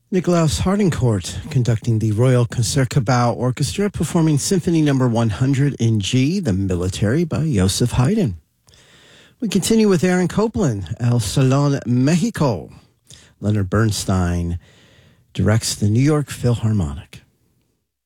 Nikolaus Harnoncourt conducting the Royal Concertgebouw Orchestra, performing Symphony No. 100 in G, The Military by Joseph Haydn. We continue with Aaron Copland, El Salón Mexico. Leonard Bernstein directs the New York Philharmonic.